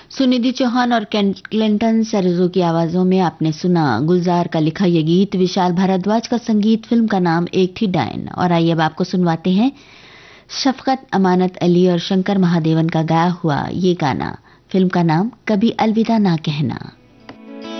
सुनिधि चौहान और क्लिंटन सेरेज़ो की आवाजों में आपने सुना गुलजार का लिखा ये गीत, विशाल भारद्वाज का संगीत। फिल्म का नाम एक थी डायन। और आइए अब आपको सुनवाते हैं शफकत अमानत अली और शंकर महादेवन का गाया हुआ ये गाना। फिल्म का नाम कभी अलविदा ना कहना।